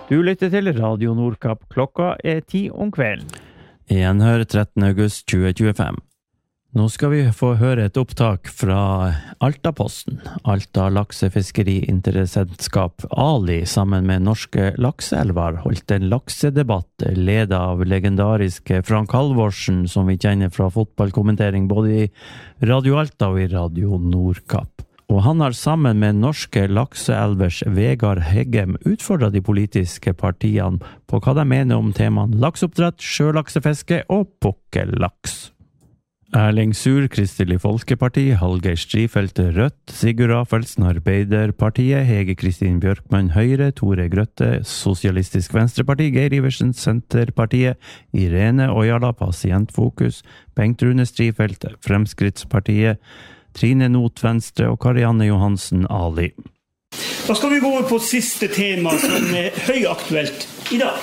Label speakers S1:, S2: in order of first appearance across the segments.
S1: Du lytter til Radio Nordkapp. Klokka 10 om kvelden. Gjenhør 13. august 2025. Nå skal vi få høre et opptak fra Altaposten. Alta laksefiskeriinteressentskap Ali sammen med norske lakseelver holdt en laksedebatt ledet av legendariske Frank Halvorsen, som vi kjenner fra fotballkommentering både i Radio Alta og i Radio Nordkapp. Og han har sammen med norske lakseelvers Vegard Heggem utfordret de politiske partiene på hva de mener om temaene lakseoppdrett, sjølaksefiske og pukkellaks. Erling Sur, Kristelig Folkeparti, Hallgeir Strifeldt, Rødt, Sigurd Rafelsen, Arbeiderpartiet, Hege Kristin Bjørkman, Høyre, Tore Grøtte, Sosialistisk Venstreparti, Geir Iversen, Senterpartiet, Irene Ojala, Pasientfokus, Bengt Rune Strifeldt, Fremskrittspartiet, Trine Not Venstre og Karianne Johansen Ali.
S2: Da skal vi gå over på siste tema som høyaktuelt i dag.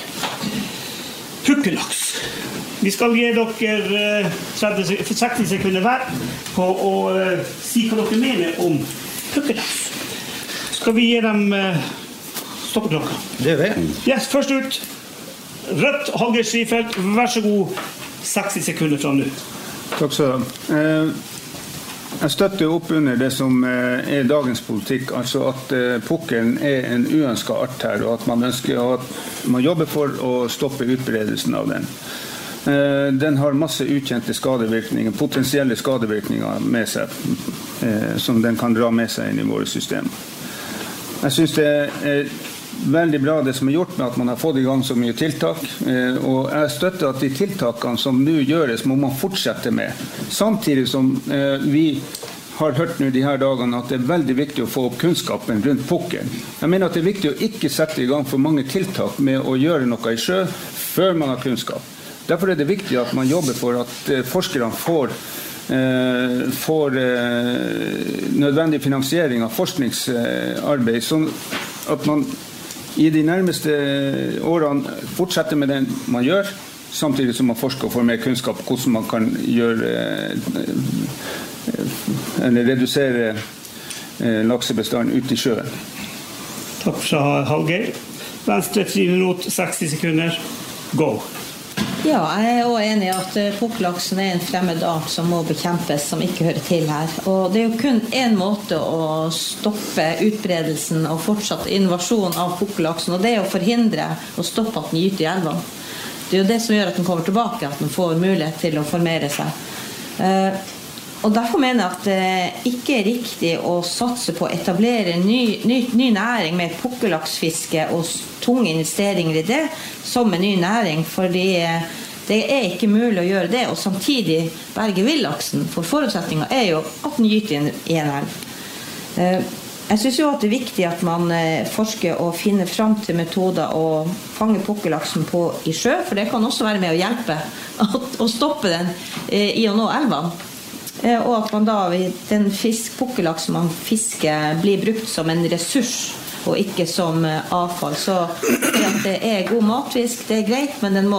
S2: Pukkellaks. Vi skal gi dere 60 sekunder hver på å si hva dere mener om pukkellaks. Skal vi gi dem stoppeklokka?
S3: Det er det.
S2: Yes, først ut. Rødt, Hallgeir Strifeldt, vær så god. 60 sekunder fra nå.
S3: Takk skal du ha. Jeg støtter opp under det som er dagens politikk, altså at pukkelen er en uønsket art her, og at man ønsker at man jobber for å stoppe utbredelsen av den. Den har masse ukjente skadevirkninger, potensielle skadevirkninger med seg, som den kan dra med seg inn i våre system. Jeg synes det er veldig bra det som er gjort med at man har fått i gang så mye tiltak, og jeg støtter at de tiltakene som nå gjøres må man fortsette med. Samtidig som vi har hørt nå de her dagene at det er veldig viktig å få opp kunnskapen rundt pukkelen. Jeg mener at det er viktig å ikke sette i gang for mange tiltak med å gjøre noe i sjø før man har kunnskap. Derfor er det viktig at man jobber for at forskerne får nødvendig finansiering av forskningsarbeid, sånn at man i de nærmeste årene fortsetter med det man gjør, samtidig som man forsker og får mer kunnskap om hvordan man kan gjøre eller redusere laksebestanden ut i sjøen.
S2: Takk fra Hallgeir. Venstre, Trine Not, 60 sekunder. Go!
S4: Ja, jeg er også enig i at pukkellaksen er en fremmed art som må bekjempes, som ikke hører til her. Og det er jo kun en måte å stoppe utbredelsen og fortsatt innovasjon av pukkellaksen, og det er å forhindre og stoppe at den gyter i elven. Det er jo det som gjør at den kommer tilbake, at den får mulighet til å formere seg. Og derfor mener jeg at det ikke er riktig å satse på å etablere ny næring med pukkellaksfiske og tunge investeringer i det som en ny næring, fordi det er ikke mulig å gjøre det, og samtidig berge villaksen, for forutsetningen er jo at den gyter i en elv. Jeg synes jo at det er viktig at man forsker og finner frem til metoder å fange pukkellaksen på i sjø, for det kan også være med å hjelpe å stoppe den i å nå elven. Og at man da, den pukkellaksen man fisker, blir brukt som en ressurs og ikke som avfall. Så det er god matfisk, det er greit, men den må...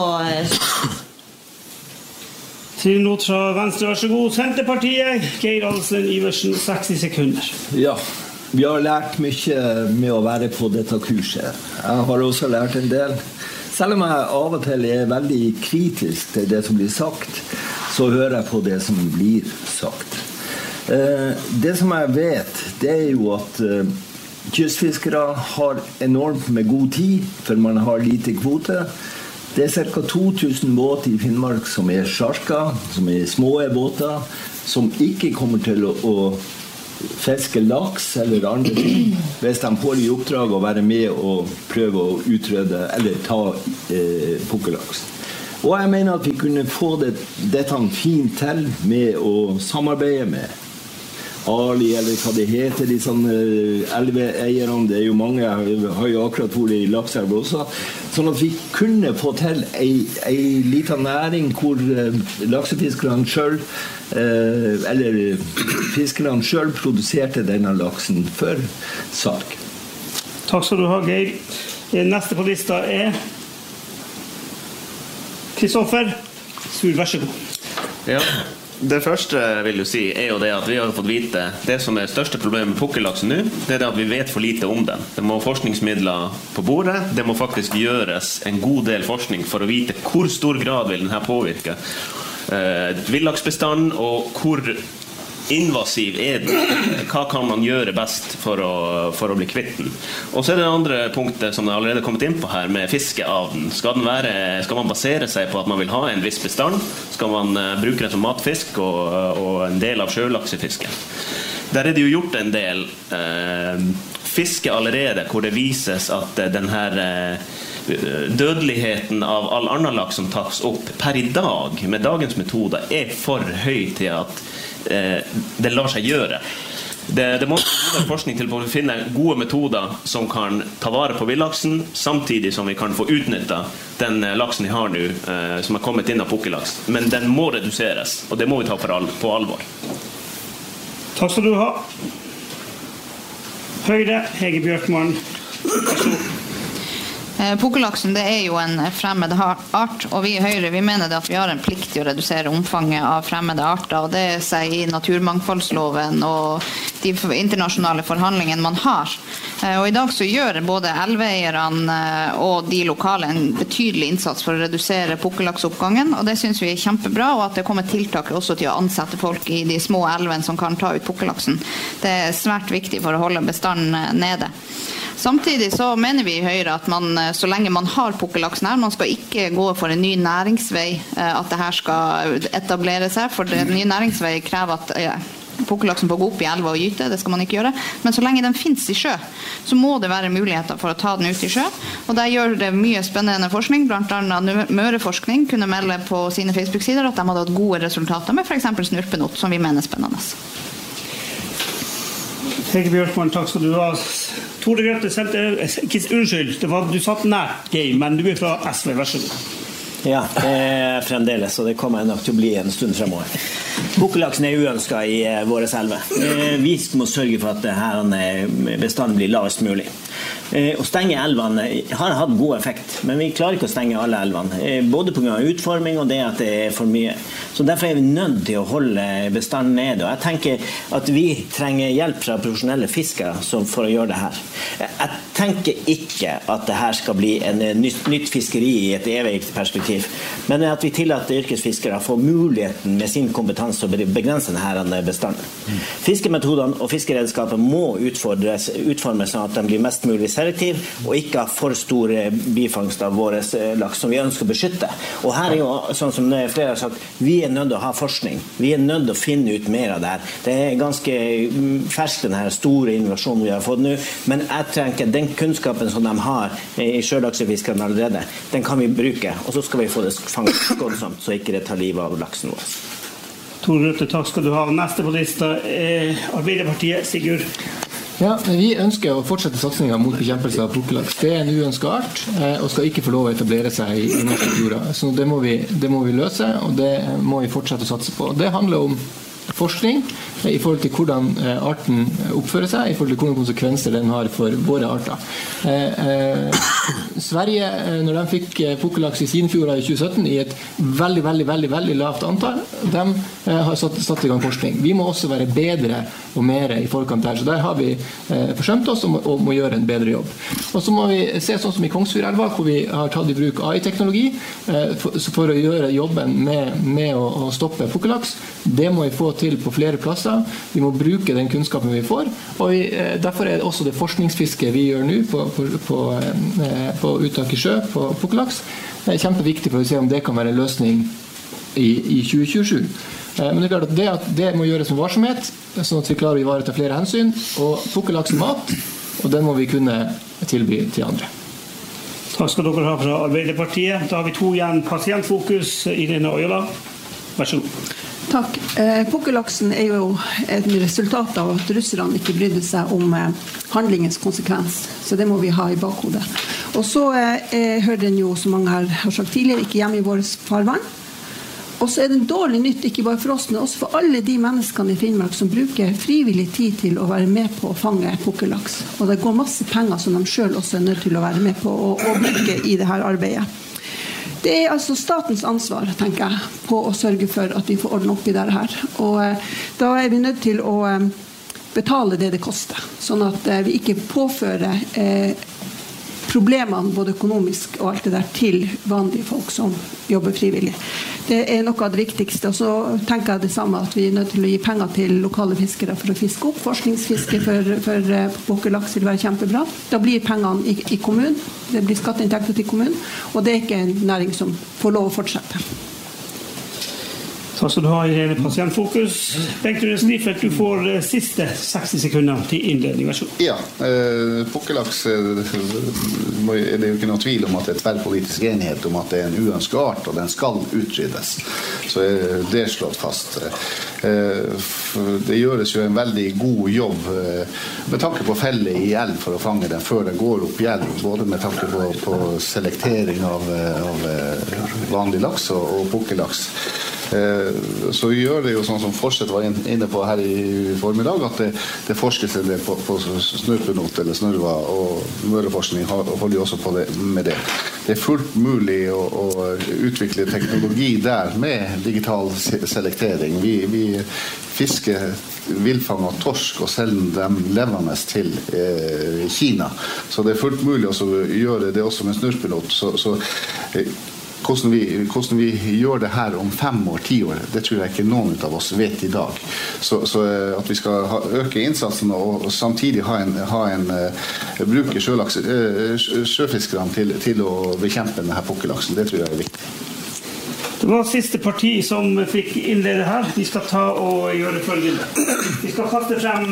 S2: Trine Not fra Venstre, vær så god. Senterpartiet, Geir Iversen, 60 sekunder.
S5: Ja, vi har lært mye med å være på dette kurset. Jeg har også lært en del. Selv om jeg av og til er veldig kritisk til det som blir sagt, så hører jeg på det som blir sagt. Det som jeg vet, det er jo at kystfiskere har enormt med god tid, for man har lite kvote. Det er ca. 2000 båter i Finnmark som er sjarker, som er små båter, som ikke kommer til å fiske laks eller andre ting, hvis de får i oppdrag å være med og prøve å utrydde eller ta pukkellaks. Og jeg mener at vi kunne få dette fint til med å samarbeide med Ali, eller hva det heter, de sånne elveeierne, det er jo mange, jeg har jo akkurat vært i lakseelv også, sånn at vi kunne få til en liten næring hvor laksefiskerne selv, eller fiskerne selv produserte denne laksen for salg.
S2: Takk skal du ha, Geir. Neste på lista er Kristoffer. Sur, vær så god.
S6: Ja, Det første vil jo si jo det at vi har fått vite det som største problemet med pukkellaksen nå, det det at vi vet for lite om den. Det må forskningsmidler på bordet, det må faktisk gjøres en god del forskning for å vite hvor stor grad vil den her påvirke villaksbestanden, og hvor invasiv den. Hva kan man gjøre best for å bli kvitt den? Og så det andre punktet som jeg allerede kommet inn på her med fiskeavlen. Skal man basere seg på at man vil ha en viss bestand? Skal man bruke den som matfisk og en del av sjølaksefisken? Der det jo gjort en del fiske allerede, hvor det vises at den her dødeligheten av all annen laks som tas opp per i dag, med dagens metoder, for høy til at det lar seg gjøre. Det må være forskning til å finne gode metoder som kan ta vare på villaksen, samtidig som vi kan få utnyttet den laksen vi har nå, som kommet inn av pukkellaks. Men den må reduseres, og det må vi ta på alvor.
S2: Takk skal du ha. Høyre, Hege Bjørkman.
S7: Pukkellaksen det jo en fremmed art, og vi i Høyre vi mener det at vi har en plikt til å redusere omfanget av fremmede arter, og det seg i naturmangfoldsloven og de internasjonale forhandlingene man har. Og i dag så gjør både elveeierne og de lokale en betydelig innsats for å redusere pukkellaksoppgangen, og det synes vi kjempebra, og at det kommer tiltak også til å ansette folk i de små elvene som kan ta ut pukkellaksen. Det svært viktig for å holde bestanden nede. Samtidig så mener vi i Høyre at så lenge man har pukkellaksen her, man skal ikke gå for en ny næringsvei, at det her skal etablere seg, for en ny næringsvei krever at pukkellaksen får gå opp i elva og gyte, det skal man ikke gjøre. Men så lenge den finnes i sjø, så må det være muligheter for å ta den ut i sjø. Og der gjør det mye spennende forskning, blant annet Møreforskning kunne melde på sine Facebook-sider at de hadde hatt gode resultater med for eksempel snurpenot, som vi mener spennende.
S2: Hege Bjørkman, takk skal du ha. Tore Grøtte, unnskyld, du satt nært game, men du fra SV, vær så god.
S8: Ja, det fremdeles, og det kommer nok til å bli en stund fremover. Pukkellaksen uønsket i våre elver. Vi må sørge for at denne bestanden blir lavest mulig. Å stenge elvene har hatt god effekt, men vi klarer ikke å stenge alle elvene, både på grunn av utforming og det at det for mye. Så derfor vi nødt til å holde bestanden nede, og jeg tenker at vi trenger hjelp fra profesjonelle fiskere for å gjøre det her. Jeg tenker ikke at det her skal bli en nytt fiskeri i et evig perspektiv, men at vi tillater yrkesfiskere får muligheten med sin kompetanse å begrense denne bestanden. Fiskemetodene og fiskeredskaper må utformes sånn at de blir mest mulig selektiv, og ikke ha for store bifangst av våre laks som vi ønsker å beskytte. Og her jo, sånn som flere har sagt, vi nødt til å ha forskning. Vi nødt til å finne ut mer av det her. Det ganske fersk, den her store innovasjonen vi har fått nå, men jeg tenker den kunnskapen som de har i sjølaksefiskerne allerede, den kan vi bruke, og så skal vi få det fanget skånsomt, så ikke det tar livet av laksen vår.
S2: Tore Grøtte, takk skal du ha. Neste på lista Arbeiderpartiet, Sigurd.
S9: Ja, vi ønsker å fortsette satsningen mot bekjempelse av pukkellaks. Det en uønsket art, og skal ikke få lov å etablere seg i norske fjorder. Så det må vi løse, og det må vi fortsette å satse på. Det handler om forskning i forhold til hvordan arten oppfører seg, i forhold til hvilke konsekvenser den har for våre arter. Sverige, når de fikk pukkellaks i sine fjorder i 2017 i et veldig lavt antall, de har satt i gang forskning. Vi må også være bedre og mer i forkant her, så der har vi forsømt oss og må gjøre en bedre jobb. Og så må vi se sånn som i Kongsfjordelva, hvor vi har tatt i bruk AI-teknologi for å gjøre jobben med å stoppe pukkellaks. Det må vi få til på flere plasser. Vi må bruke den kunnskapen vi får, og derfor det også det forskningsfisket vi gjør nå på uttak i sjø på pukkellaks. Det kjempeviktig for å se om det kan være en løsning i 2027. Men det klart at det må gjøres med varsomhet, sånn at vi klarer å ivareta flere hensyn, og pukkellaks er mat, og den må vi kunne tilby til andre.
S2: Takk skal dere ha fra Arbeiderpartiet. Da har vi to igjen pasientfokus, Irene Øyla. Vær så god.
S10: Takk. Pukkellaksen jo et resultat av at russerne ikke brydde seg om handlingens konsekvens, så det må vi ha i bakhodet. Og så hører den jo, som mange her har sagt tidligere, ikke hjemme i vårt farvann. Og så det dårlig nytt, ikke bare for oss, men også for alle de menneskene i Finnmark som bruker frivillig tid til å være med på å fange pukkellaks. Og det går masse penger som de selv også nødt til å være med på å bruke i dette arbeidet. Det altså statens ansvar, tenker jeg, på å sørge for at vi får ordne opp i det her. Og da vi nødt til å betale det koster, sånn at vi ikke påfører problemene både økonomisk og alt det der til vanlige folk som jobber frivillig. Det noe av det viktigste, og så tenker jeg det samme at vi nødt til å gi penger til lokale fiskere for å fiske opp. Forskningsfiske for pukkellaks vil være kjempebra. Da blir pengene i kommunen, det blir skatteinntekter til kommunen, og det ikke en næring som får lov å fortsette.
S2: Takk skal du ha i hele Pasientfokus. Bengt Rune Strifeldt, du får siste 60 sekunder til innledning. Vær så god.
S11: Ja, pukkellaks det jo ikke noe tvil om at det tverrpolitisk enighet om at det en uønsket art, og den skal utryddes. Så det slått fast. Det gjøres jo en veldig god jobb med tanke på felle i elv for å fange den før den går opp i elv, både med tanke på selektering av vanlig laks og pukkellaks. Så gjør det jo sånn som Forsett var inne på her i formiddag, at det forskes en del på snurpenot eller snurva, og Møreforskning holder jo også på med det. Det fullt mulig å utvikle teknologi der med digital selektering. Vi fisker villfanget torsk og selger dem levende til Kina. Så det fullt mulig å gjøre det også med snurpenot. Så hvordan vi gjør det her om 5 år, 10 år, det tror jeg ikke noen av oss vet i dag. Så at vi skal øke innsatsen og samtidig bruke sjøfiskerne til å bekjempe denne pukkellaksen, det tror jeg viktig.
S2: Det var siste parti som fikk innlede her. Vi skal ta og gjøre følgende. Vi skal kaste frem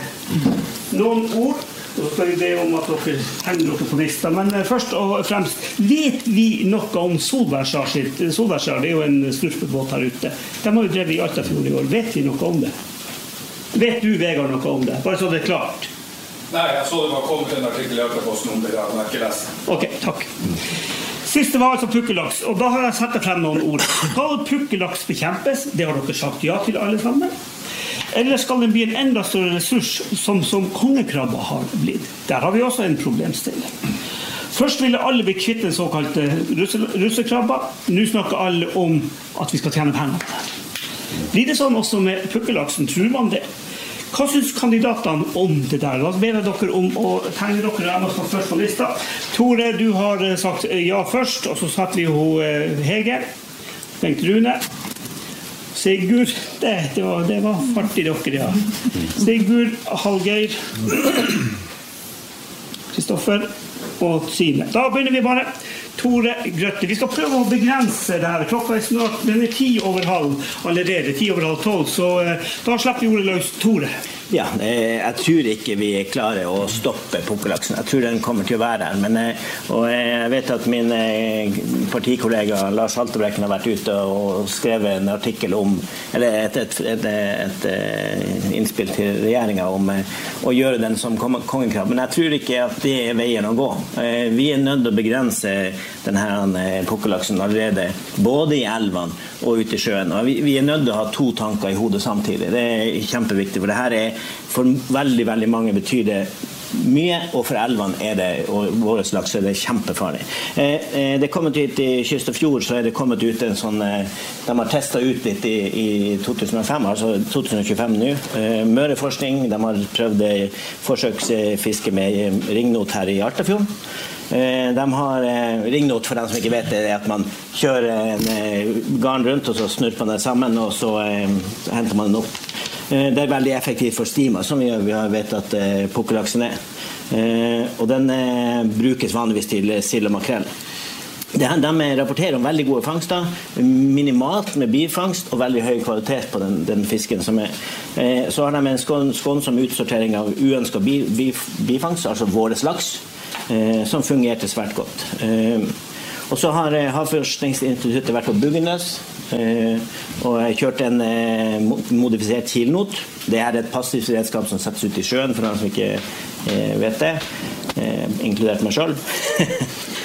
S2: noen ord, og så skal vi be om at dere tegner dere på lista. Men først og fremst, vet vi noe om Solbergskjær? Solbergskjær, det jo en snurpebåt her ute. De har jo drevet i Altafjord i år. Vet vi noe om det? Vet du, Vegard, noe om det? Bare så det klart.
S12: Nei, jeg så det var kommet en artikkel i Altaposten om det, jeg har ikke lest.
S2: Ok, takk. Siste var altså pukkellaks, og da har jeg satt frem noen ord. Skal pukkellaks bekjempes? Det har dere sagt ja til alle sammen. Eller skal den bli en enda større ressurs som kongekrabba har blitt? Der har vi også en problemstilling. Først ville alle bli kvitt den såkalte russekrabba. Nå snakker alle om at vi skal tjene penger. Blir det sånn også med pukkellaksen? Tror man det? Hva synes kandidatene om det der? Hva ber dere om å tegne dere av oss først på lista? Tore, du har sagt ja først, og så satt vi jo Hege, Bengt Rune, Sigurd, det var fart i dere, ja. Sigurd, Hallgeir, Kristoffer og Sine. Da begynner vi bare. Tore Grøtte. Vi skal prøve å begrense det her. Klokka snart, den 10:30 allerede, 10:30, så da slipper vi ordet løs. Tore.
S8: Ja, jeg tror ikke vi klarer å stoppe pukkellaksen. Jeg tror den kommer til å være her. Og jeg vet at min partikollega Lars Haltebrekken har vært ute og skrevet en artikkel om, eller et innspill til regjeringen om å gjøre den som kongekrabb. Men jeg tror ikke at det veien å gå. Vi nødt til å begrense denne pukkellaksen allerede, både i elvene og ute i sjøen. Og vi nødt til å ha 2 tanker i hodet samtidig. Det kjempeviktig, for det her for veldig, veldig mange betyr det mye, og for elvene det, og våre laks det kjempefarlig. Det kommet ut i Kyst og Fjord, så det kommet ut en sånn, de har testet ut litt i 2005, altså 2025 nå. Møreforskning, de har prøvd forsøksfiske med ringnot her i Altafjord. De har ringnot, for dem som ikke vet det, at man kjører en garn rundt, og så snurper man det sammen, og så henter man den opp. Det veldig effektivt for stima, som vi vet at pukkellaksen og den brukes vanligvis til sild og makrell. De rapporterer om veldig gode fangster, minimalt med bifangst og veldig høy kvalitet på den fisken som Så har de en skånsom utsortering av uønsket bifangst, altså våres laks, som fungerte svært godt. Og så har Havforskningsinstituttet vært på Buggenøs, og jeg kjørte en modifisert kilnot. Det et passivt redskap som settes ut i sjøen, for dem som ikke vet det, inkludert meg selv.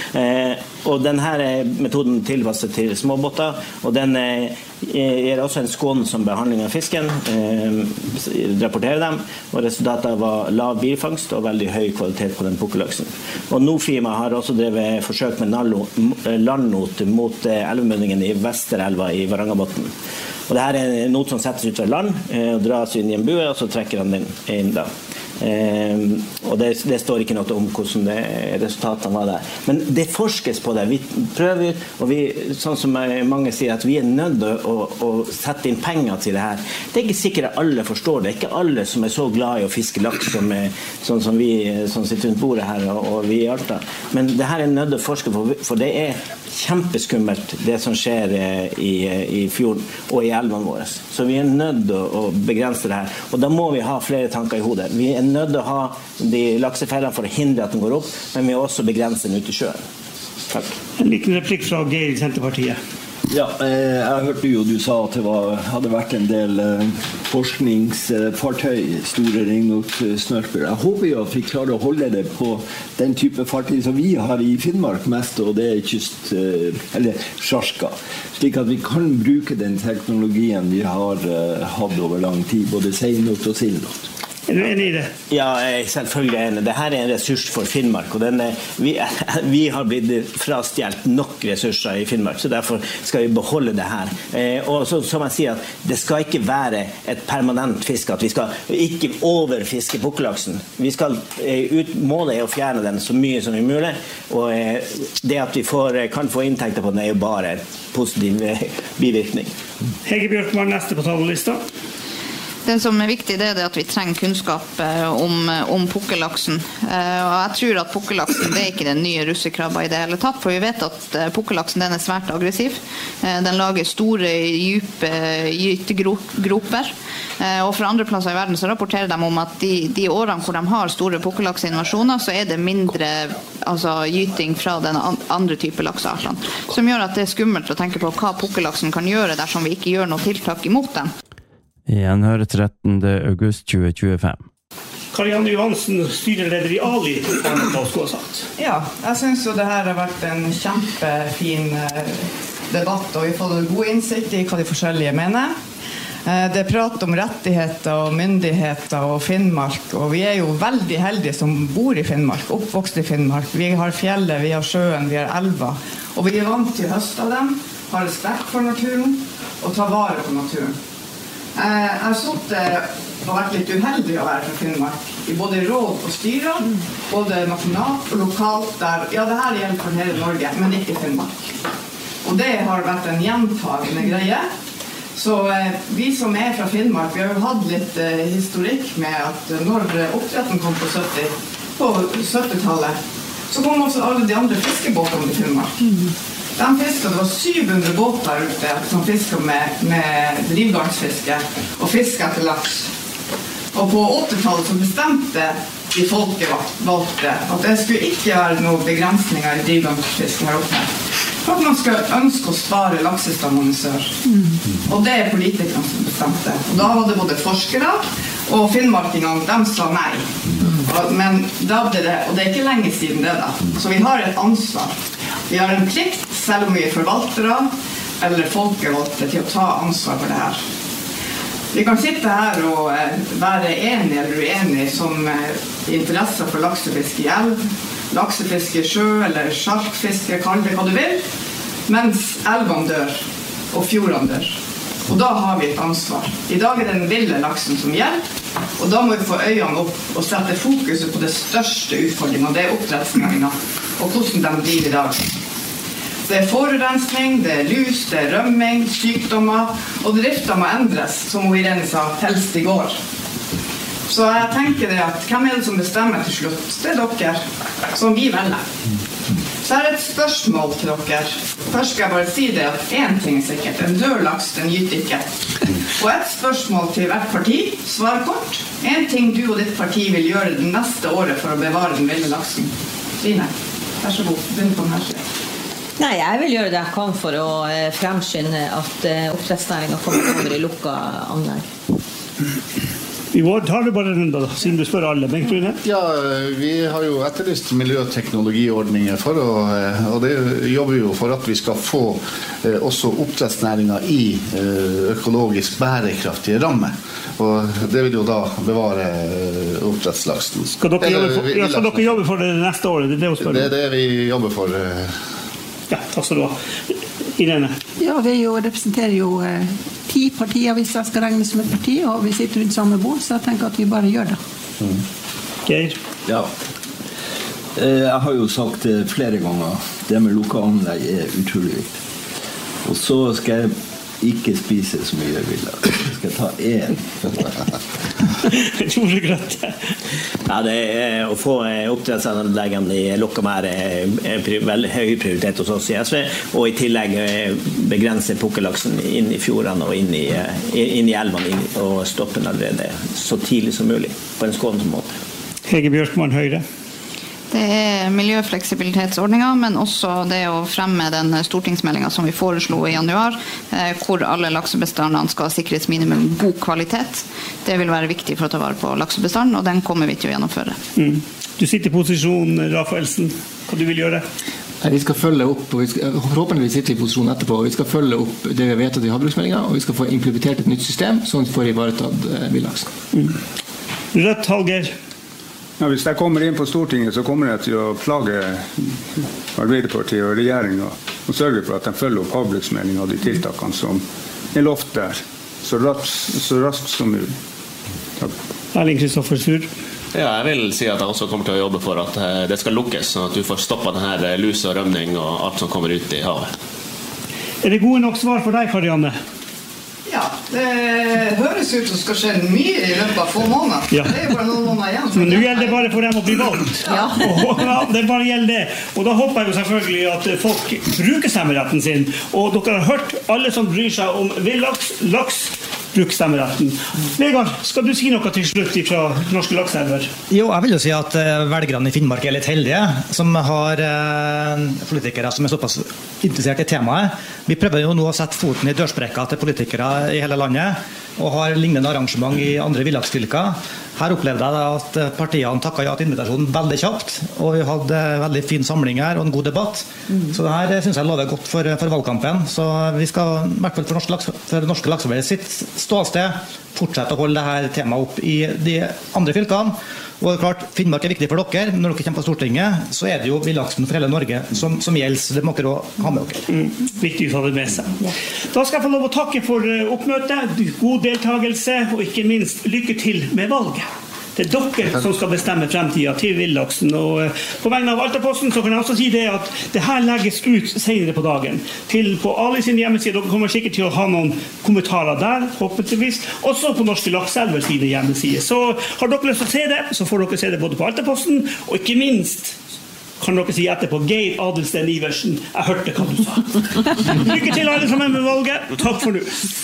S8: Og denne metoden tilpasset til småbåter, og den gir også en skånsom behandling av fisken, rapporterer dem, og resultatet var lav bilfangst og veldig høy kvalitet på den pukkellaksen. Og Nofima har også drevet forsøk med landnot mot elvemunningen i Vesterelva i Varangerbotn. Og dette en not som settes ut fra land, og dras inn i en bue, og så trekker han den inn da. Og det står ikke noe om hvordan resultatene var der. Men det forskes på det. Vi prøver, og vi, sånn som mange sier, at vi nødt til å sette inn penger til det her. Det ikke sikkert at alle forstår det. Ikke alle som så glad i å fiske laks sånn som vi som sitter rundt bordet her og vi i Alta. Men det her nødt til å forske på, for det kjempeskummelt det som skjer i fjorden og i elvene våre. Så vi nødt til å begrense det her. Og da må vi ha flere tanker i hodet. Vi nødt til å ha de laksefellene for å hindre at den går opp, men vi må også begrense den ut i sjøen. Takk.
S2: En liten replikk fra Geir i Senterpartiet.
S5: Ja, jeg hørte jo du sa at det hadde vært en del forskningsfartøy, store ringnot-snørper. Jeg håper jo at vi klarer å holde det på den type fartøy som vi har i Finnmark mest, og det kyst, eller sjarska. Slik at vi kan bruke den teknologien vi har hatt over lang tid, både seinot og sildnot.
S2: Er du enig i det?
S8: Ja, jeg er selvfølgelig enig. Dette en ressurs for Finnmark, og vi har blitt frastjelt nok ressurser i Finnmark, så derfor skal vi beholde det her. Og så, som jeg sier, det skal ikke være et permanent fiske, at vi skal ikke overfiske pukkellaksen. Vi skal målet å fjerne den så mye som mulig, og det at vi kan få inntekter på den jo bare en positiv bivirkning.
S2: Hege Bjørkman, neste på talerlista.
S7: Det som viktig det at vi trenger kunnskap om pukkellaksen. Og jeg tror at pukkellaksen det ikke den nye russekrabba i det hele tatt, for vi vet at pukkellaksen den svært aggressiv. Den lager store, dype gytegroper. Og fra andre plasser i verden så rapporterer de om at de årene hvor de har store pukkellaksinvasjoner, så det mindre gyting fra den andre type lakseartene. Som gjør at det skummelt å tenke på hva pukkellaksen kan gjøre dersom vi ikke gjør noe tiltak imot den.
S1: Gjenhør 13. august 2025.
S2: Karianne Johansen, styreleder i Ali, skulle ha sagt.
S13: Ja, jeg synes jo det her har vært en kjempefin debatt, og vi har fått god innsikt i hva de forskjellige mener. Det prater om rettigheter og myndigheter og Finnmark, og vi jo veldig heldige som bor i Finnmark, oppvokst i Finnmark. Vi har fjellet, vi har sjøen, vi har elva, og vi vant til å høste av dem, har respekt for naturen og tar vare på naturen. Jeg har vært litt uheldig å være fra Finnmark, i både råd og styrer, både nasjonalt og lokalt, der, ja, det her gjelder for hele Norge, men ikke Finnmark. Og det har vært en gjentagende greie. Så vi som fra Finnmark, vi har jo hatt litt historikk med at når oppdretten kom på 70-tallet, så kom også alle de andre fiskebåtene i Finnmark. De fisket, det var 700 båter ute som fisket med drivgarnsfiske og fiske etter laks. Og på 80-tallet så bestemte de folkevalgte at det skulle ikke være noen begrensninger i drivgarnsfiske her oppe. For at man skal ønske å spare laksestammene i sør. Og det politikerne som bestemte. Og da var det både forskere og finnmarkingene, de sa nei. Men da ble det, og det ikke lenge siden det da. Så vi har et ansvar. Vi har en plikt, selv om vi forvaltere eller folkevalgte, til å ta ansvar for det her. Vi kan sitte her og være enige eller uenige som interesser for laksefiske i elv, laksefiske i sjø eller sjarkfiske, kall det hva du vil, mens elvene dør og fjordene dør. Og da har vi et ansvar. I dag det den ville laksen som gjelder, og da må vi få øynene opp og sette fokuset på det største utfordringen, og det oppdrettsnæringen, og hvordan de blir i dag. Det forurensning, det lus, det rømming, sykdommer, og driften må endres, som Irene sa, helst i går. Så jeg tenker det at hvem det som bestemmer til slutt? Det dere, som vi velger. Så det et spørsmål til dere. Først skal jeg bare si det at en ting sikkert, en død laks, den gyter ikke. Og et spørsmål til hvert parti, svar kort. En ting du og ditt parti vil gjøre det neste året for å bevare den ville laksen. Trine, vær så god, begynn på den her siden.
S4: Nei, jeg vil gjøre det jeg kan for å fremskynde at oppdrettsnæringen kommer over i lukka anlegg.
S2: Vi tar det bare rundt da, siden du spør alle. Bengt Rune?
S11: Ja, vi har jo etterlyst miljøteknologiordninger og det jobber vi jo for at vi skal få også oppdrettsnæringen i økologisk bærekraftige rammer. Og det vil jo da bevare oppdrettslaksen.
S2: Skal dere jobbe for det neste året? Det er det å spørre.
S11: Det er det vi jobber for.
S2: Ja, takk skal du ha. Irene?
S10: Ja, vi representerer jo 10 partier hvis jeg skal regne som et parti, og vi sitter rundt samme bord, så jeg tenker at vi bare gjør det.
S2: Geir?
S5: Ja. Jeg har jo sagt det flere ganger, det med lukket anlegg utrolig viktig. Og så skal jeg ikke spise så mye villaks. Jeg skal ta en.
S8: Ja, det å få oppdrettsanleggene i Lokkamær veldig høy prioritet hos oss i SV, og i tillegg begrense pukkellaksen inn i fjordene og inn i elvene og stoppe den allerede så tidlig som mulig på en skånsom måte.
S2: Hege Bjørkman, Høyre.
S7: Det miljøfleksibilitetsordninger, men også det å fremme den stortingsmeldingen som vi foreslo i januar, hvor alle laksebestandene skal sikres minimum god kvalitet. Det vil være viktig for å ta vare på laksebestanden, og den kommer vi til å gjennomføre.
S2: Du sitter i posisjon, Rafaelsen. Hva du vil gjøre?
S9: Vi skal følge opp, og forhåpentligvis sitter i posisjon etterpå, og vi skal følge opp det vi vet i havbruksmeldingen, og vi skal få implementert et nytt system, sånn at vi får ivaretatt villaksen.
S2: Rødt, Hallgeir.
S3: Ja, hvis jeg kommer inn på Stortinget, så kommer jeg til å plage Arbeiderpartiet og regjeringen og sørge for at de følger opp havbruksmeldingen og de tiltakene som lovt der, så raskt som mulig. Takk.
S2: Erling Kristoffer Sur.
S6: Ja, jeg vil si at jeg også kommer til å jobbe for at det skal lukkes, sånn at du får stoppet denne lus og rømning og alt som kommer ut i havet.
S2: Er det gode nok svar for deg, Karianne?
S13: Ja, det høres ut som skal skje mye i løpet av få måneder.
S2: Ja.
S13: Det er jo bare noen måneder igjen.
S2: Men nå gjelder det bare for dem å bli valgt.
S13: Ja.
S2: Og det bare gjelder det. Og da håper jeg jo selvfølgelig at folk bruker stemmeretten sin. Og dere har hørt alle som bryr seg om villaks, bruk stemmeretten. Vegard, skal du si noe til slutt fra Norske Lakseelver?
S14: Jo, jeg vil jo si at velgerne i Finnmark er litt heldige, som har politikere som er såpass interessert i temaet. Vi prøver jo nå å sette foten i dørsprekka til politikere i hele landet, og har lignende arrangement i andre villaksfylker. Her opplevde jeg at partiene takket ja til invitasjonen veldig kjapt, og vi hadde veldig fin samling her og en god debatt. Så det her synes jeg lover godt for valgkampen. Så vi skal, i hvert fall for Norske Lakseelver sitt ståsted, fortsette å holde dette temaet opp i de andre fylkene. Og det er klart, Finnmark er viktig for dere, men når dere kommer på Stortinget, så er det jo villaksen for hele Norge som gjelder, så det må dere ha med dere.
S2: Viktig å ta det med seg. Da skal jeg få lov å takke for oppmøtet, god deltagelse, og ikke minst lykke til med valget. Det er dere som skal bestemme fremtiden til villaksen, og på vegne av Altaposten så kan jeg også si det at det her legges ut senere på dagen på Ali sin hjemmeside. Dere kommer sikkert til å ha noen kommentarer der, håpeligvis, også på Norske Lakseelver sine hjemmeside. Så har dere lyst til å se det, så får dere se det både på Altaposten, og ikke minst kan dere si etterpå Geir Adelsten Iversen, jeg hørte hva du sa. Lykke til alle sammen med valget, takk for nå.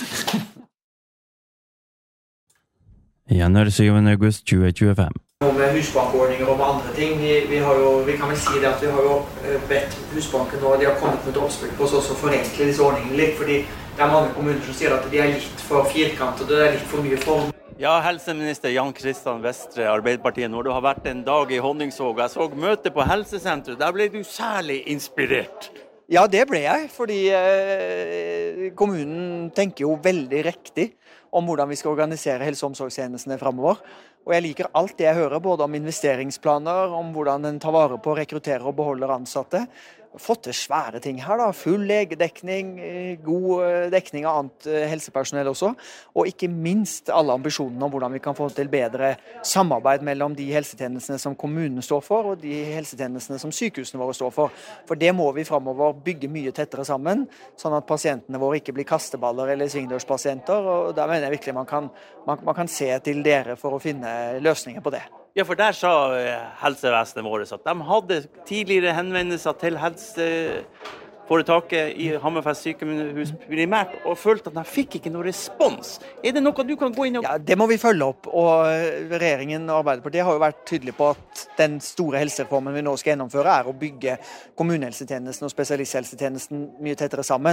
S1: Januar 7. august 2025.
S15: Med husbankordninger og med andre ting. Vi kan vel si det at vi har jo bedt Husbanken og de har kommet med et oppspill på oss også forenkle disse ordningene litt, fordi det er mange kommuner som sier at de er litt for firkantet, og det er litt for mye form.
S16: Ja, helseminister Jan Christian Vestre, Arbeiderpartiet, når du har vært en dag i Honningsvåg, jeg så møte på helsesenteret, der ble du særlig inspirert.
S15: Ja, det ble jeg, fordi kommunen tenker jo veldig riktig om hvordan vi skal organisere helse- og omsorgstjenestene fremover. Og jeg liker alt det jeg hører, både om investeringsplaner, om hvordan den tar vare på, rekrutterer og beholder ansatte. Fått til svære ting her da, full legedekning, god dekning av annet helsepersonell også, og ikke minst alle ambisjonene om hvordan vi kan få til bedre samarbeid mellom de helsetjenestene som kommunen står for, og de helsetjenestene som sykehusene våre står for. For det må vi fremover bygge mye tettere sammen, sånn at pasientene våre ikke blir kasteballer eller svingdørspasienter, og der mener jeg virkelig man kan se til dere for å finne løsninger på det.
S16: Ja, for der sa helsevesenet vårt at de hadde tidligere henvendelser til helseforetaket i Hammerfest sykehus primært, og følte at de fikk ikke noe respons. Er det noe du kan gå inn og...
S15: Ja, det må vi følge opp, og regjeringen og Arbeiderpartiet har jo vært tydelige på at den store helsereformen vi nå skal gjennomføre er å bygge kommunehelsetjenesten og spesialisthelsetjenesten mye tettere sammen.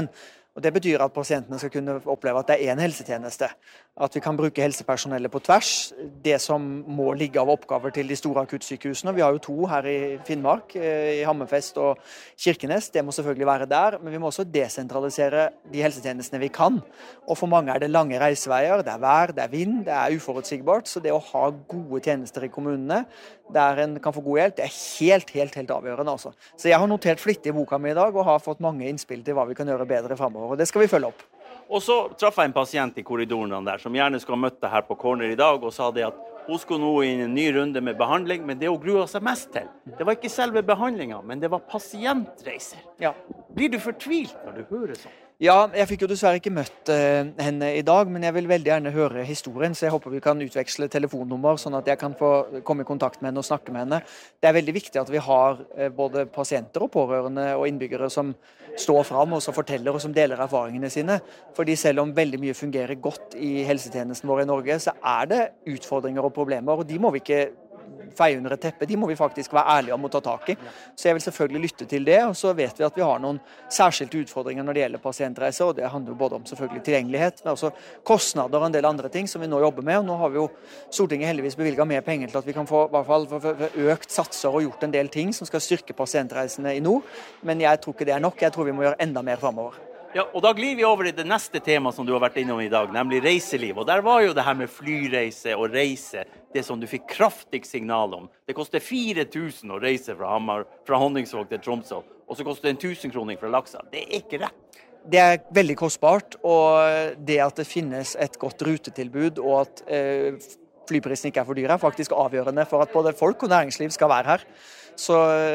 S15: Og det betyr at pasientene skal kunne oppleve at det en helsetjeneste. At vi kan bruke helsepersonellet på tvers. Det som må ligge av oppgaver til de store akuttsykehusene. Vi har jo 2 her i Finnmark, i Hammerfest og Kirkenes. Det må selvfølgelig være der, men vi må også desentralisere de helsetjenestene vi kan. Og for mange det lange reiseveier, det vær, det vind, det uforutsigbart. Så det å ha gode tjenester i kommunene, der en kan få god hjelp, det helt avgjørende. Altså. Så jeg har notert flittig i boka mi i dag, og har fått mange innspill til hva vi kan gjøre bedre fremover. Og det skal vi følge opp.
S16: Og så traff jeg en pasient i korridoren der, som gjerne skulle ha møtt deg her på Corner i dag, og sa det at hun skulle nå inn en ny runde med behandling, men det hun gruet seg mest til, det var ikke selve behandlingen, men det var pasientreiser.
S15: Ja.
S16: Blir du fortvilt når du hører sånn?
S15: Ja, jeg fikk jo dessverre ikke møtt henne i dag, men jeg vil veldig gjerne høre historien, så jeg håper vi kan utveksle telefonnummer, sånn at jeg kan få komme i kontakt med henne og snakke med henne. Det veldig viktig at vi har både pasienter og pårørende og innbyggere som står fram og som forteller og som deler erfaringene sine. Fordi selv om veldig mye fungerer godt i helsetjenesten vår i Norge, så det utfordringer og problemer, og de må vi ikke feie under et teppe, de må vi faktisk være ærlige om å ta tak i. Så jeg vil selvfølgelig lytte til det, og så vet vi at vi har noen særskilte utfordringer når det gjelder pasientreiser, og det handler jo både om selvfølgelig tilgjengelighet, men også kostnader og en del andre ting som vi nå jobber med, og nå har vi jo Stortinget heldigvis bevilget mer penger til at vi kan få i hvert fall økt satser og gjort en del ting som skal styrke pasientreisene i nord, men jeg tror ikke det nok, jeg tror vi må gjøre enda mer fremover.
S16: Ja, og da glir vi over i det neste tema som du har vært innom i dag, nemlig reiseliv. Og der var jo det her med flyreise og reise, det som du fikk kraftig signal om. Det koster 4 000 å reise fra Honningsvåg til Tromsø, og så koster det 1000 kroner fra Laksa. Det ikke rett.
S15: Det veldig kostbart, og det at det finnes et godt rutetilbud, og at flyprisen ikke for dyr, faktisk avgjørende for at både folk og næringsliv skal være her. Så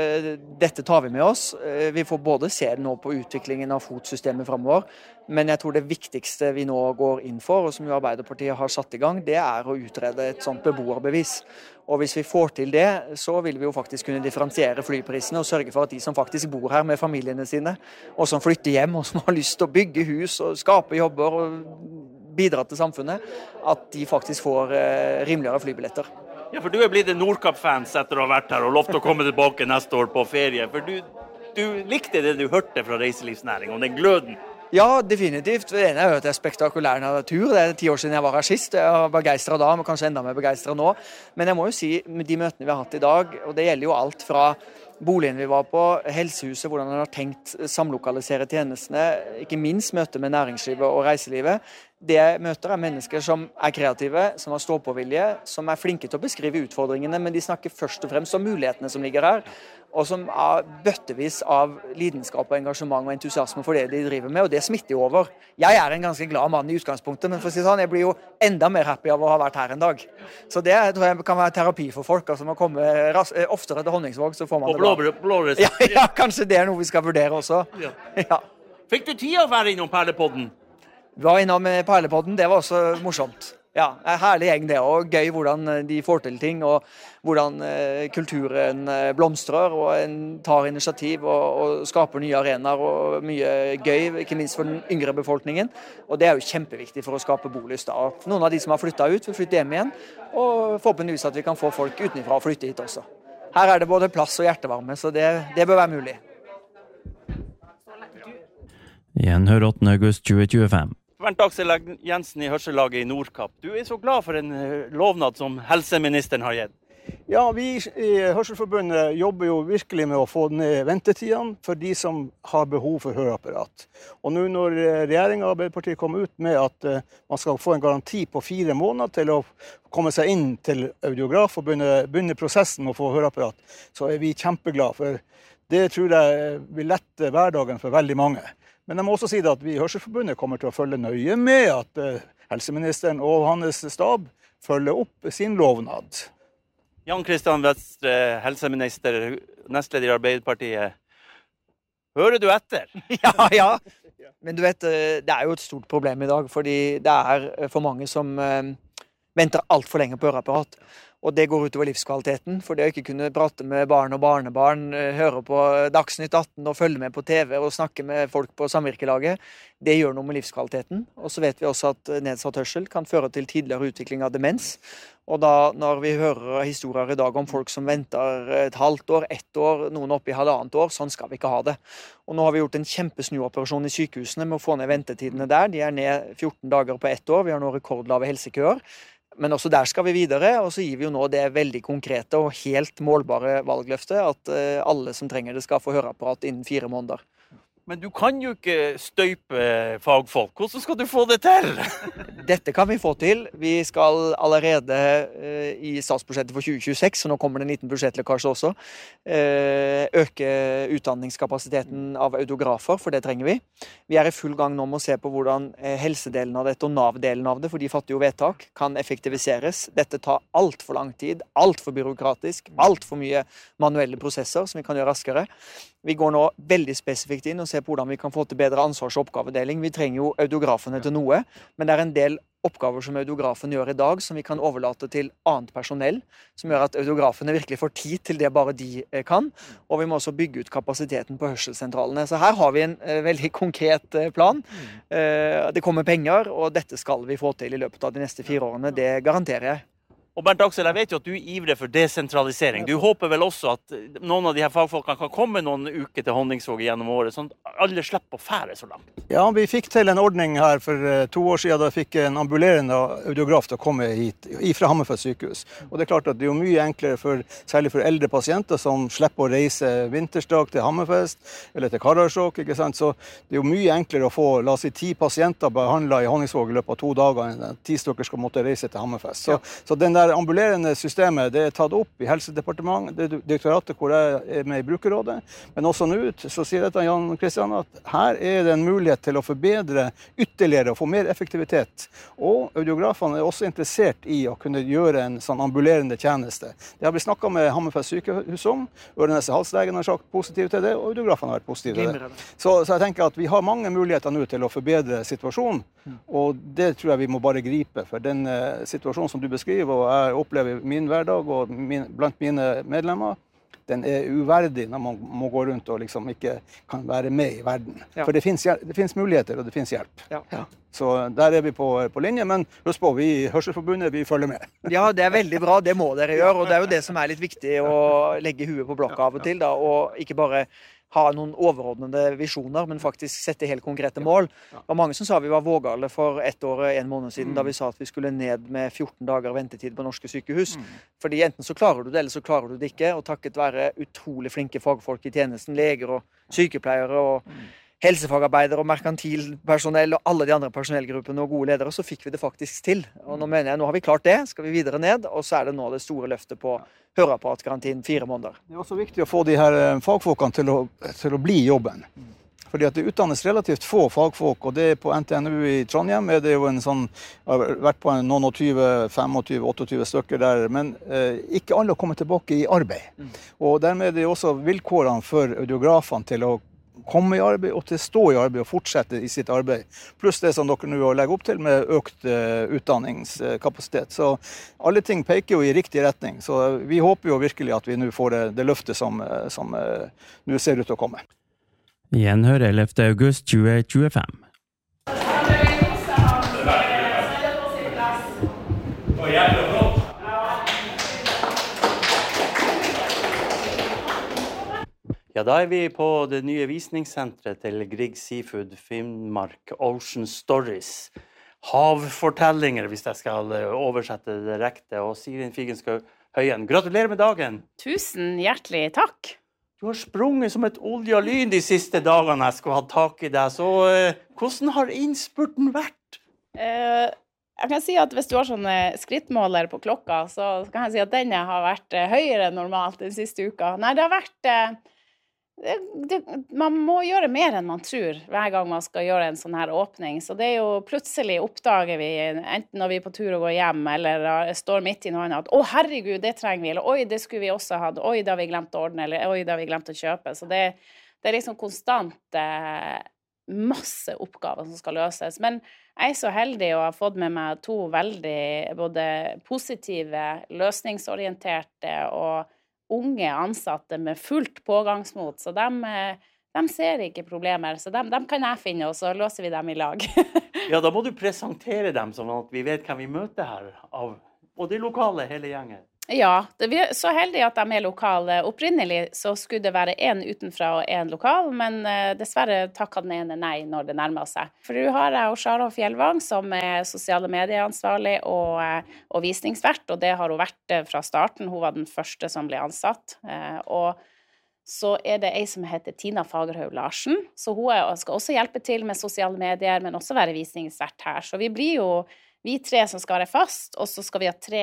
S15: dette tar vi med oss. Vi får både se nå på utviklingen av FOT-systemet fremover, men jeg tror det viktigste vi nå går inn for, og som jo Arbeiderpartiet har satt i gang, det å utrede et sånt beboerbevis. Og hvis vi får til det, så vil vi jo faktisk kunne differensiere flyprisene og sørge for at de som faktisk bor her med familiene sine, og som flytter hjem, og som har lyst til å bygge hus og skape jobber og bidra til samfunnet, at de faktisk får rimeligere flybilletter.
S16: Ja, for du blitt en Nordkapp-fans etter å ha vært her og lovt å komme tilbake neste år på ferie. For du likte det du hørte fra reiselivsnæringen, og den gløden.
S15: Ja, definitivt. Det ene jo at det spektakulær natur. Det 10 år siden jeg var her sist. Jeg var begeistret da, men kanskje enda mer begeistret nå. Men jeg må jo si, med de møtene vi har hatt i dag, og det gjelder jo alt fra boligen vi var på, helsehuset, hvordan man har tenkt samlokalisere tjenestene, ikke minst møte med næringslivet og reiselivet. Det møter mennesker som kreative, som har stå-på-vilje, som flinke til å beskrive utfordringene, men de snakker først og fremst om mulighetene som ligger her, og som bøttevis av lidenskap og engasjement og entusiasme for det de driver med, og det smitter jo over. Jeg en ganske glad mann i utgangspunktet, men for å si sånn, jeg blir jo enda mer happy av å ha vært her en dag. Så det tror jeg kan være terapi for folk, altså å komme oftere til Honningsvåg, så får man det bra. Ja, kanskje det noe vi skal vurdere også. Ja.
S16: Fikk du tid å være innom Perlepodden?
S15: Vi var innom Perlepodden, det var også morsomt. Ja, herlig gjeng det, og gøy hvordan de får til ting, og hvordan kulturen blomstrer, og en tar initiativ og skaper nye arenaer, og mye gøy, ikke minst for den yngre befolkningen. Og det jo kjempeviktig for å skape bolyst. Noen av de som har flyttet ut, vil flytte hjem igjen, og forhåpentligvis at vi kan få folk utenfra å flytte hit også. Her det både plass og hjertevarme, så det bør være mulig.
S1: Gjenhør 8. august 2025.
S16: Bernt Aksel Jensen i Hørsellaget i Nordkapp. Du så glad for en lovnad som helseministeren har gitt.
S17: Ja, vi i Hørselforbundet jobber jo virkelig med å få ned ventetidene for de som har behov for høreapparat. Og nå når regjeringen og Arbeiderpartiet kom ut med at man skal få en garanti på 4 måneder til å komme seg inn til audiograf og begynne prosessen med å få høreapparat, så vi kjempeglade, for det tror jeg vil lette hverdagen for veldig mange. Men jeg må også si at vi i Hørselforbundet kommer til å følge nøye med at helseministeren og hans stab følger opp sin lovnad.
S16: Jan Christian Vestre, helseminister, nestleder i Arbeiderpartiet. Hører du etter?
S15: Ja. Men du vet, det jo et stort problem i dag, fordi det for mange som venter alt for lenge på høreapparat. Og det går utover livskvaliteten, for det å ikke kunne prate med barn og barnebarn, høre på Dagsnytt 18 og følge med på TV og snakke med folk på samvirkelaget, det gjør noe med livskvaliteten. Og så vet vi også at nedsatt hørsel kan føre til tidligere utvikling av demens. Og da, når vi hører historier i dag om folk som venter et halvt år, 1 år, noen opp i 1,5 år, sånn skal vi ikke ha det. Og nå har vi gjort en kjempesnuoperasjon i sykehusene med å få ned ventetidene der. De ned 14 dager på 1 år. Vi har nå rekordlave helsekøer. Men også der skal vi videre, og så gir vi jo nå det veldig konkrete og helt målbare valgløftet at alle som trenger det skal få høreapparat innen 4 måneder.
S16: Men du kan jo ikke støype fagfolk. Hvordan skal du få det til?
S15: Dette kan vi få til. Vi skal allerede i statsbudsjettet for 2026, så nå kommer det en liten budsjettlekkasje også, øke utdanningskapasiteten av audiografer, for det trenger vi. Vi i full gang nå med å se på hvordan helsedelen av dette og Nav-delen av det, for de fatter jo vedtak, kan effektiviseres. Dette tar alt for lang tid, alt for byråkratisk, alt for mye manuelle prosesser som vi kan gjøre raskere. Vi går nå veldig spesifikt inn og ser på hvordan vi kan få til bedre ansvars- og oppgavedeling. Vi trenger jo audiografene til noe, men det en del oppgaver som audiografen gjør i dag, som vi kan overlate til annet personell, som gjør at audiografene virkelig får tid til det bare de kan. Og vi må også bygge ut kapasiteten på hørselssentralene. Så her har vi en veldig konkret plan. Det kommer penger, og dette skal vi få til i løpet av de neste 4 årene. Det garanterer jeg.
S16: Og Bernt Aksel, jeg vet jo at du ivrer for desentralisering. Du håper vel også at noen av de her fagfolkene kan komme noen uker til Honningsvåg gjennom året, sånn at alle slipper å fære så langt.
S17: Ja, vi fikk til en ordning her for 2 år siden, da fikk en ambulerende audiograf til å komme hit fra Hammerfest sykehus. Og det er klart at det er jo mye enklere, særlig for eldre pasienter som slipper å reise vintersdag til Hammerfest, eller til Karasjok, ikke sant? Så det er jo mye enklere å få, la oss si, 10 pasienter behandlet i Honningsvåg i løpet av 2 dager, enn 10 stykker skal måtte reise til Hammerfest. Så den der ambulerende systemet, det tatt opp i Helsedepartementet, det direktoratet hvor jeg med i brukerrådet, men også nå så sier dette Jan Kristian at her det en mulighet til å forbedre ytterligere og få mer effektivitet. Og audiografene også interessert i å kunne gjøre en sånn ambulerende tjeneste. Det har vi snakket med Hammerfest sykehus om, Ørnes Halslegen har sagt positiv til det, og audiografene har vært positiv til det. Så jeg tenker at vi har mange muligheter nå til å forbedre situasjonen, og det tror jeg vi må bare gripe, for den situasjonen som du beskriver, og jeg opplever min hverdag og blant mine medlemmer, den uverdig når man må gå rundt og liksom ikke kan være med i verden. Ja. For det finnes muligheter, og det finnes hjelp. Ja. Ja. Så der vi på linje, men husk på, vi i Hørselforbundet, vi følger med.
S15: Ja, det veldig bra, det må dere gjøre, og det jo det som litt viktig å legge huet på blokka av og til, da, og ikke bare ha noen overordnede visjoner, men faktisk sette helt konkrete mål. Det var mange som sa vi var vågale for 1 år og 1 måned siden, da vi sa at vi skulle ned med 14 dager ventetid på norske sykehus. Fordi enten så klarer du det, eller så klarer du det ikke, og takket være utrolig flinke fagfolk i tjenesten, leger og sykepleiere og helsefagarbeidere og merkantilpersonell og alle de andre personellgruppene og gode ledere, så fikk vi det faktisk til. Og nå mener jeg, nå har vi klart det, skal vi videre ned, og så det nå det store løftet på høreapparatgarantien 4 måneder.
S17: Det også viktig å få de her fagfolkene til å bli i jobben. Fordi at det utdannes relativt få fagfolk, og det på NTNU i Trondheim det jo en sånn, jeg har vært på noen og 20, 25, 28 stykker der, men ikke alle har kommet tilbake i arbeid. Og dermed det også vilkårene for audiografene til å komme i arbeid og til å stå i arbeid og fortsette i sitt arbeid. Pluss det som dere nå legger opp til med økt utdanningskapasitet. Så alle ting peker jo i riktig retning. Så vi håper jo virkelig at vi nå får det løftet som nå ser ut til å komme.
S1: Gjenhør 11. august 2025.
S16: Ja, da vi på det nye visningssentret til Grieg Seafood Finnmark, Ocean Stories. Havfortellinger, hvis jeg skal oversette det direkte. Og Sirin Figenschou Høyen, gratulerer med dagen.
S18: Tusen hjertelig takk.
S16: Du har sprunget som et olje og lyn de siste dagene jeg skulle ha tak i deg. Så hvordan har innspurten vært?
S18: Jeg kan si at hvis du har sånne skrittmåler på klokka, så kan jeg si at denne har vært høyere enn normalt den siste uka. Nei, det har vært... man må gjøre mer enn man tror hver gang man skal gjøre en sånn her åpning, så det jo plutselig oppdager vi enten når vi på tur og går hjem eller står midt i noe annet at herregud, det trenger vi, eller oi, det skulle vi også hatt, oi, det har vi glemt å ordne, eller oi, det har vi glemt å kjøpe, så det liksom konstant masse oppgaver som skal løses. Men jeg så heldig å ha fått med meg 2 veldig både positive, løsningsorienterte og unge ansatte med fullt pågangsmot, så de ser ikke problemer, så de kan jeg finne, og så løser vi dem i lag.
S16: Ja, da må du presentere dem, sånn at vi vet hvem vi møter her, og de lokale, hele gjengen.
S18: Ja, vi er så heldige at de er lokale. Opprinnelig så skulle det være en utenfra og en lokal, men dessverre takket den ene nei når det nærmer seg. For du har jeg og Sharon Fjellvang som er sosiale medieansvarlig og visningsvert, og det har hun vært fra starten. Hun var den første som ble ansatt, og så er det en som heter Tina Fagerhaug Larsen, så hun skal også hjelpe til med sosiale medier, men også være visningsvert her. Så vi blir jo vi 3 som skal være fast, og så skal vi ha 3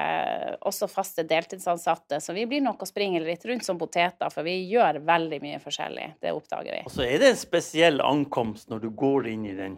S18: også faste deltidsansatte, så vi blir nok å springe litt rundt som poteter, for vi gjør veldig mye forskjellig, det oppdager vi.
S16: Og så er det en spesiell ankomst når du går inn i den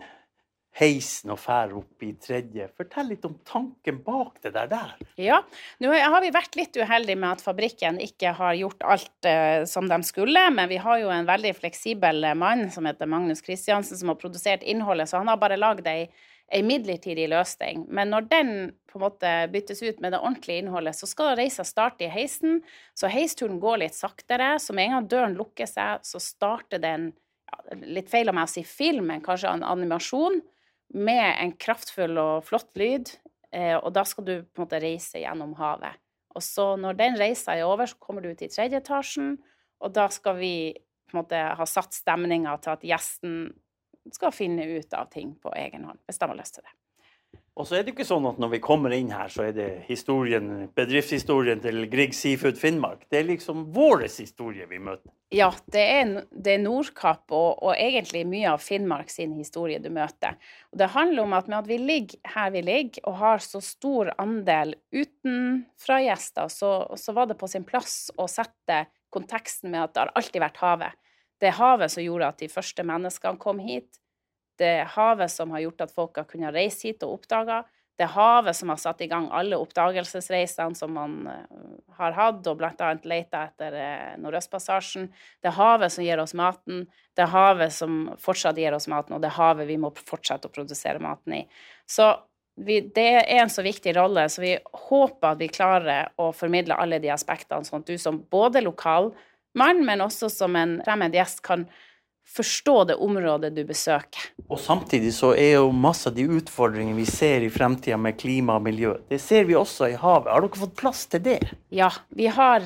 S16: heisen og fær opp i 3. Fortell litt om tanken bak det der.
S18: Ja, nå har vi vært litt uheldige med at fabrikken ikke har gjort alt som de skulle, men vi har jo en veldig fleksibel mann som heter Magnus Kristiansen, som har produsert innholdet, så han har bare laget en midlertidig løsning. Men når den på en måte byttes ut med det ordentlige innholdet, så skal reisa starte i heisen, så heisturen går litt saktere, så med en gang døren lukker seg, så starter den, litt feil om jeg sier film, men kanskje en animasjon, med en kraftfull og flott lyd, og da skal du på en måte reise gjennom havet. Og så når den reisa er over, så kommer du ut i 3. etasjen, og da skal vi på en måte ha satt stemningen til at gjesten skal finne ut av ting på egen hånd, hvis de har lyst til det.
S16: Og så er det ikke sånn at når vi kommer inn her, så er det bedriftshistorien til Grieg Seafood Finnmark. Det er liksom vår historie vi møter.
S18: Ja, det er Nordkapp og egentlig mye av Finnmark sin historie du møter. Og det handler om at med at vi ligger her vi ligger, og har så stor andel utenfra gjester, så var det på sin plass å sette konteksten med at det har alltid vært havet. Det er havet som gjorde at de første menneskene kom hit. Det er havet som har gjort at folk har kunnet reise hit og oppdage. Det er havet som har satt i gang alle oppdagelsesreisene som man har hatt, og blant annet lete etter Nordøstpassasjen. Det er havet som gir oss maten. Det er havet som fortsatt gir oss maten, og det er havet vi må fortsette å produsere maten i. Så det er en så viktig rolle, så vi håper at vi klarer å formidle alle de aspektene, sånn at du som både lokal men også som en fremmed gjest kan forstå det området du besøker.
S16: Og samtidig så er jo masse av de utfordringene vi ser i fremtiden med klima og miljø. Det ser vi også i havet. Har dere fått plass til det?
S18: Ja, vi har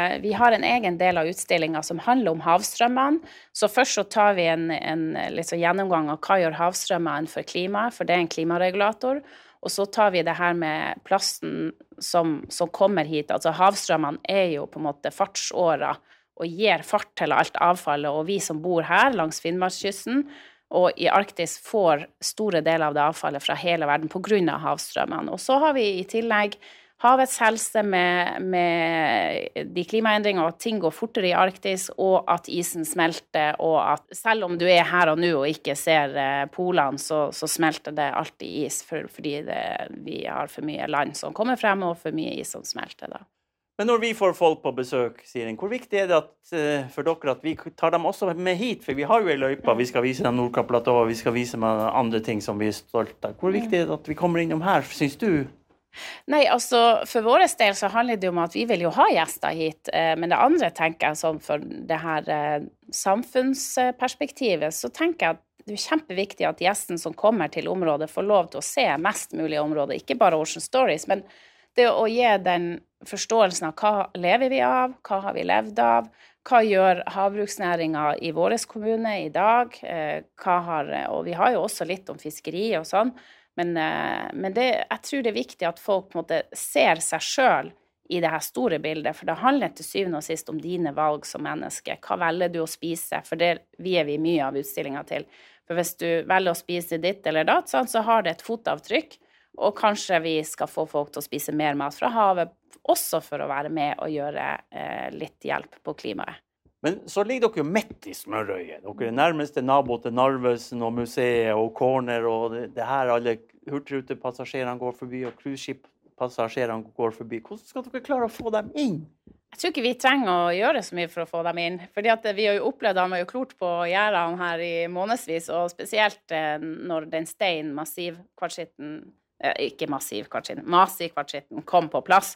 S18: en egen del av utstillingen som handler om havstrømmene. Så først så tar vi en liksom gjennomgang av hva gjør havstrømmene for klimaet, for det er en klimaregulator. Og så tar vi det her med plasten som kommer hit. Altså havstrømmene er jo på en måte fartsårer, og gir fart til alt avfallet, og vi som bor her langs Finnmarkskysten og i Arktis får store deler av det avfallet fra hele verden på grunn av havstrømmene. Og så har vi i tillegg havets helse med de klimaendringene, og at ting går fortere i Arktis, og at isen smelter, og at selv om du er her og nå og ikke ser polene, så smelter det alltid is, fordi vi har for mye land som kommer frem, og for mye is som smelter da.
S16: Men når vi får folk på besøk, Sirin, hvor viktig er det for dere at vi tar dem også med hit? For vi har jo en løype, vi skal vise dem Nordkapp-platået, vi skal vise dem andre ting som vi er stolt av. Hvor viktig er det at vi kommer innom her, synes du?
S18: Nei, altså for vår del så handler det om at vi vil jo ha gjester hit, men det andre tenker jeg sånn for det her samfunnsperspektivet, så tenker jeg at det er kjempeviktig at gjesten som kommer til området får lov til å se mest mulig område, ikke bare Ocean Stories, men det å gi den forståelsen av hva lever vi av, hva har vi levd av, hva gjør havbruksnæringen i vår kommune i dag, og vi har jo også litt om fiskeri og sånn, men jeg tror det er viktig at folk på en måte ser seg selv i det her store bildet, for det handler til syvende og sist om dine valg som menneske. Hva velger du å spise? For det vier vi mye av utstillingen til. For hvis du velger å spise ditt eller datt, så har det et fotavtrykk, og kanskje vi skal få folk til å spise mer mat fra havet, også for å være med og gjøre litt hjelp på klimaet.
S16: Men så ligger dere jo midt i smørøyet. Dere er nærmeste nabo til Narvesen og museet og Corner, og det her alle hurtigrutepassasjerene går forbi, og cruiseskip-passasjerene går forbi. Hvordan skal dere klare å få dem inn?
S18: Jeg tror ikke vi trenger å gjøre så mye for å få dem inn, fordi at vi har jo opplevd, han var jo klort på gjerdene her i månedsvis, og spesielt når den stein, massivkvartsitten, ikke massivkvartsitten, massivkvartsitten kom på plass,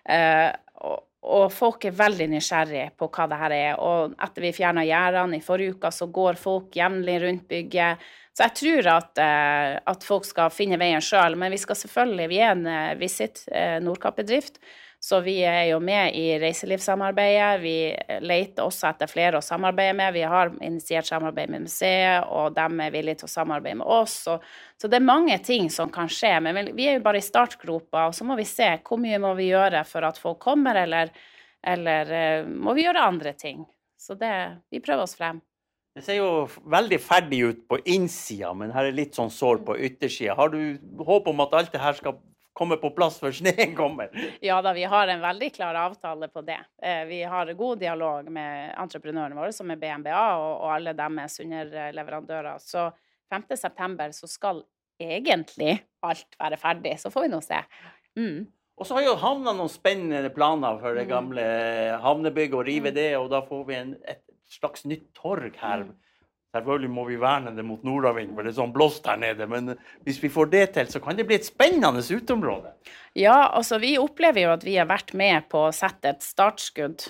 S18: og folk veldig nysgjerrige på hva det her og etter vi fjernet gjerdene i forrige uke, så går folk jevnlig rundt bygget, så jeg tror at folk skal finne veien selv, men vi skal selvfølgelig, vi en Visit Nordkapp-bedrift, så vi jo med i reiselivssamarbeidet, vi leter også etter flere å samarbeide med, vi har initiert samarbeid med museet, og de villige til å samarbeide med oss, så det mange ting som kan skje, men vi jo bare i startgropa, og så må vi se hvor mye må vi gjøre for at folk kommer, eller må vi gjøre andre ting. Så vi prøver oss frem.
S16: Det ser jo veldig ferdig ut på innsiden, men her litt sånn sår på yttersiden. Har du håp om at alt det her skal komme på plass før sneen kommer?
S18: Ja da, vi har en veldig klar avtale på det. Vi har god dialog med entreprenørene våre, som BNBA, og alle deres underleverandører. Så 5. september så skal egentlig alt være ferdig, så får vi nå se.
S16: Og så har jo havnet noen spennende planer for det gamle havnebygget, og rive det, og da får vi et slags nytt torg her. Selvfølgelig må vi verne det mot nordavind, for det sånn blåst her nede, men hvis vi får det til, så kan det bli et spennende utområde.
S18: Ja, altså vi opplever jo at vi har vært med på å sette et startskudd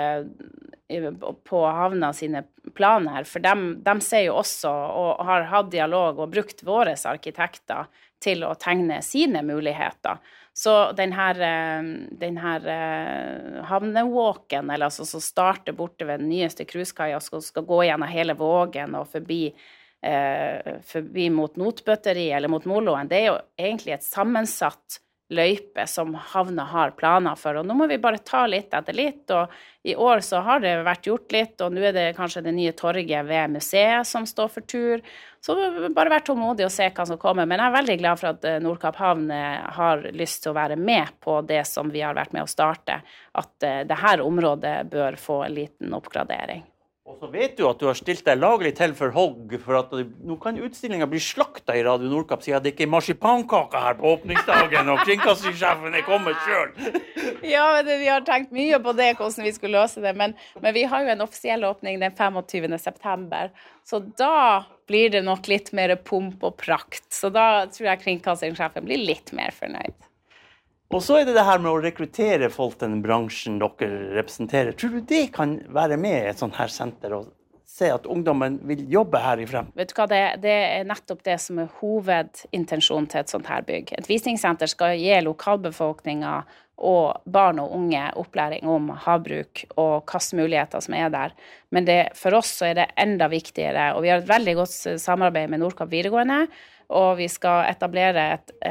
S18: på havna sine planer, for de ser jo også, og har hatt dialog og brukt våre arkitekter til å tegne sine muligheter. Så den her havnewalken, eller altså som starter borte ved den nyeste cruisekaia, skal gå gjennom hele Vågen og forbi mot Notbøtteri eller mot Moloen, det jo egentlig et sammensatt løype som havna har planer for, og nå må vi bare ta litt etter litt, og i år så har det vært gjort litt, og nå det kanskje det nye torget ved museet som står for tur, så bare vær tålmodig og se hva som kommer, men jeg veldig glad for at Nordkapp Havn har lyst til å være med på det som vi har vært med å starte, at dette området bør få en liten oppgradering.
S16: Og så vet du at du har stilt deg laglig til for hogg, for at nå kan utstillingen bli slakta i Radio Nordkapp, siden det ikke marsipankaka her på åpningsdagen, og kringkastingssjefen kommet selv.
S18: Ja, vi har tenkt mye på det, hvordan vi skulle løse det, men vi har jo en offisiell åpning den 25. september, så da blir det nok litt mer pomp og prakt, så da tror jeg kringkastingssjefen blir litt mer fornøyd.
S16: Og så det her med å rekruttere folk til den bransjen dere representerer. Tror du det kan være med i et sånt her senter og se at ungdommen vil jobbe her i frem?
S18: Vet du hva, det nettopp det som hovedintensjonen til et sånt her bygg. Et visningssenter skal gi lokalbefolkningen og barn og unge opplæring om havbruk og hvilke muligheter som der. Men for oss så det enda viktigere, og vi har et veldig godt samarbeid med Nordkapp videregående, og vi skal etablere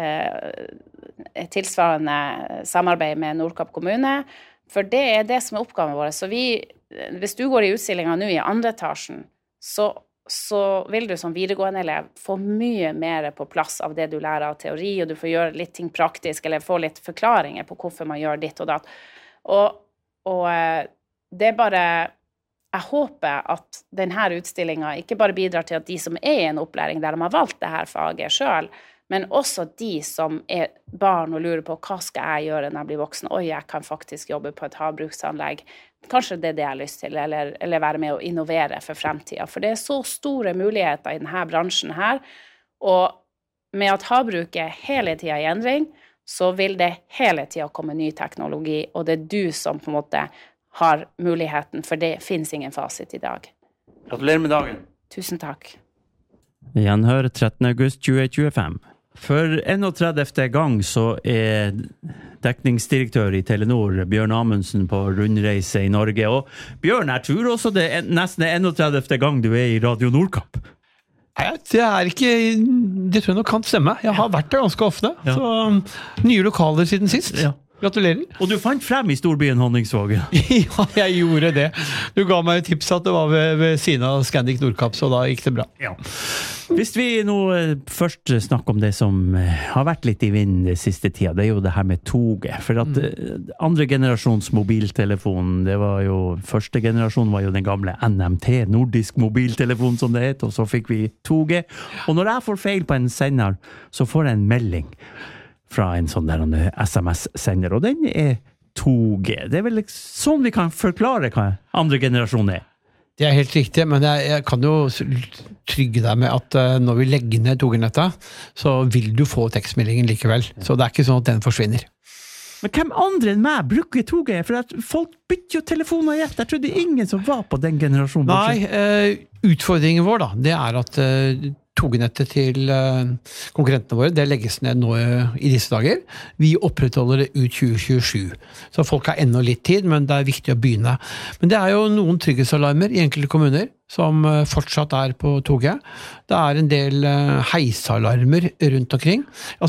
S18: et tilsvarende samarbeid med Nordkapp kommune, for det det som oppgaven vår. Så hvis du går i utstillingen nå i andre etasjen, så vil du som videregående elev få mye mer på plass av det du lærer av teori, og du får gjøre litt ting praktisk, eller få litt forklaringer på hvorfor man gjør ditt og datt. Og det bare... Jeg håper at denne utstillingen ikke bare bidrar til at de som i en opplæring der de har valgt dette faget selv, men også de som barn og lurer på hva skal jeg gjøre når jeg blir voksen. Oi, jeg kan faktisk jobbe på et havbruksanlegg. Kanskje det jeg har lyst til, eller være med å innovere for fremtiden. For det så store muligheter i denne bransjen her, og med at havbruket hele tiden i endring, så vil det hele tiden komme ny teknologi, og det du som på en måte har muligheten, for det finnes ingen fasit i dag.
S16: Gratulerer med dagen.
S18: Tusen takk.
S1: Gjenhør 13. august 2025. For 31. gang så dekningsdirektør i Telenor, Bjørn Amundsen, på rundreise i Norge. Og Bjørn, jeg tror også det nesten 31. gang du i Radio Nordkapp.
S19: Det ikke, det tror jeg nok kan stemme. Jeg har vært der ganske ofte, så nye lokaler siden sist. Ja. Gratulerer.
S1: Og du fant frem i storbyen Honningsvåg.
S19: Ja, jeg gjorde det. Du ga meg et tips at det var ved siden av Scandic Nordkapp, så da gikk det bra.
S1: Ja. Hvis vi nå først snakker om det som har vært litt i vinden det siste tida, det jo det her med toget. For at andre generasjons mobiltelefon, det var jo, første generasjon var jo den gamle NMT, nordisk mobiltelefon som det het, og så fikk vi toget. Og når jeg får feil på en sender, så får jeg en melding fra en sånn der SMS-sender, og den 2G. Det vel sånn vi kan forklare hva andre generasjon
S19: Det helt riktig, men jeg kan jo trygge deg med at når vi legger ned 2G-nettet, så vil du få tekstmeldingen likevel. Så det ikke sånn at den forsvinner.
S1: Men hvem andre enn meg bruker 2G? For at folk bytter jo telefoner i ett. Jeg trodde ingen som var på den generasjonen.
S19: Nei, utfordringen vår da, det at 2G-nettet til konkurrentene våre, det legges ned nå i disse dager. Vi opprettholder det ut 2027. Så folk har enda litt tid, men det viktig å begynne. Men det jo noen trygghetsalarmer i enkelte kommuner som fortsatt på 2G. Det en del heisalarmer rundt omkring.